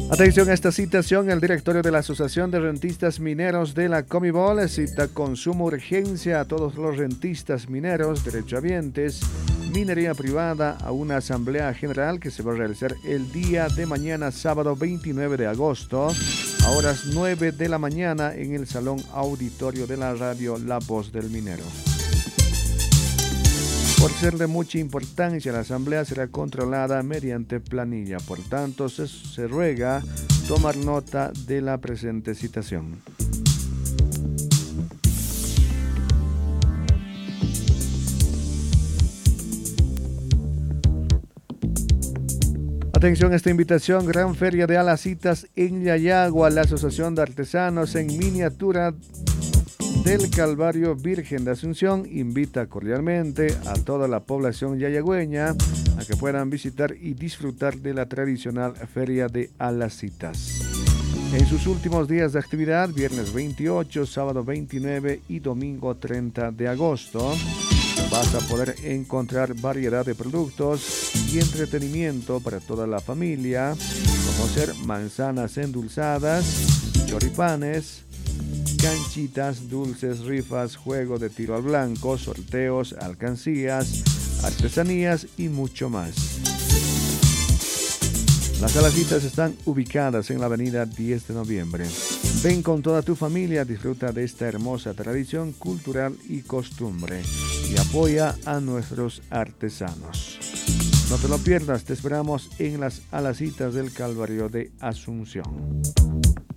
Atención a esta citación, el directorio de la Asociación de Rentistas Mineros de la Comibol cita con suma urgencia a todos los rentistas mineros, derechohabientes, minería privada a una asamblea general que se va a realizar el día de mañana, sábado 29 de agosto, a horas 9 de la mañana en el Salón Auditorio de la Radio La Voz del Minero. Por ser de mucha importancia, la asamblea será controlada mediante planilla. Por tanto, se ruega tomar nota de la presente citación. Atención a esta invitación, gran feria de Alacitas en Yayagua, la Asociación de Artesanos en Miniatura del Calvario Virgen de Asunción invita cordialmente a toda la población yayagüeña a que puedan visitar y disfrutar de la tradicional Feria de Alacitas. En sus últimos días de actividad, viernes 28, sábado 29 y domingo 30 de agosto, vas a poder encontrar variedad de productos y entretenimiento para toda la familia, conocer manzanas endulzadas, choripanes, canchitas, dulces, rifas, juego de tiro al blanco, sorteos, alcancías, artesanías y mucho más. Las Alacitas están ubicadas en la avenida 10 de noviembre. Ven con toda tu familia, disfruta de esta hermosa tradición cultural y costumbre y apoya a nuestros artesanos. No te lo pierdas, te esperamos en las Alacitas del Calvario de Asunción.